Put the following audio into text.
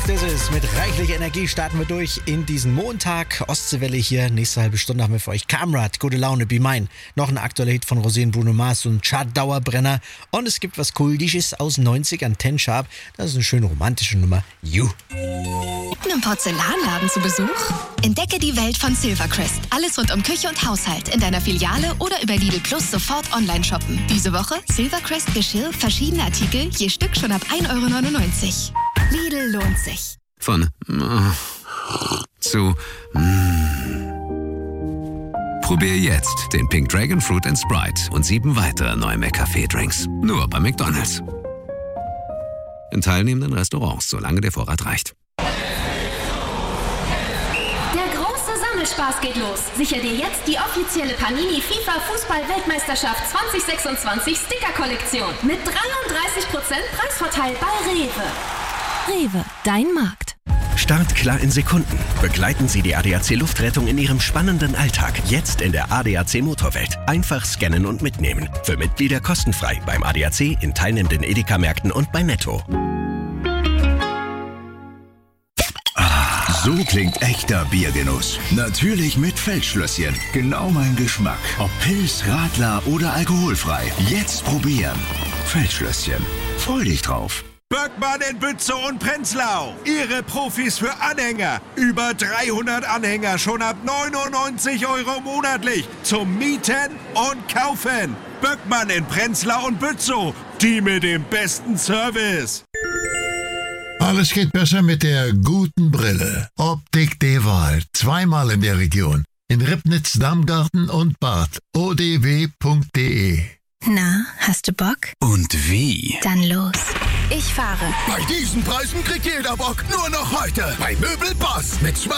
Nacht ist es. Mit reichlicher Energie starten wir durch in diesen Montag. Ostseewelle hier. Nächste halbe Stunde haben wir für euch Kamrat, Gute Laune, Be Mine. Noch ein aktueller Hit von Rosé und Bruno Mars und Chart-Dauerbrenner. Und es gibt was Kultisches aus 90 an 10 Sharp. Das ist eine schöne romantische Nummer. You. Einen Porzellanladen zu Besuch? Entdecke die Welt von Silvercrest. Alles rund um Küche und Haushalt in deiner Filiale oder über Lidl Plus sofort online shoppen. Diese Woche Silvercrest Geschirr, verschiedene Artikel, je Stück schon ab 1,99 €. Lidl lohnt sich. Von zu Probier jetzt den Pink Dragon Fruit & Sprite und 7 weitere neue McCafé-Drinks. Nur bei McDonald's. In teilnehmenden Restaurants, solange der Vorrat reicht. Der große Sammelspaß geht los. Sicher dir jetzt die offizielle Panini FIFA Fußball-Weltmeisterschaft 2026 Sticker-Kollektion mit 33% Preisvorteil bei Rewe. Rewe, dein Markt. Startklar in Sekunden. Begleiten Sie die ADAC Luftrettung in Ihrem spannenden Alltag. Jetzt in der ADAC Motorwelt. Einfach scannen und mitnehmen. Für Mitglieder kostenfrei beim ADAC, in teilnehmenden Edeka-Märkten und bei Netto. So klingt echter Biergenuss. Natürlich mit Feldschlösschen. Genau mein Geschmack. Ob Pils, Radler oder alkoholfrei. Jetzt probieren. Feldschlösschen. Freu dich drauf. Böckmann in Bützow und Prenzlau. Ihre Profis für Anhänger. Über 300 Anhänger schon ab 99 € monatlich. Zum Mieten und Kaufen. Böckmann in Prenzlau und Bützow. Die mit dem besten Service. Alles geht besser mit der guten Brille. Optik de Wahl. Zweimal in der Region. In Ribnitz, Damgarten und Bad. odw.de. Na, hast du Bock? Und wie? Dann los. Ich fahre. Bei diesen Preisen kriegt jeder Bock. Nur noch heute. Bei Möbelboss. Mit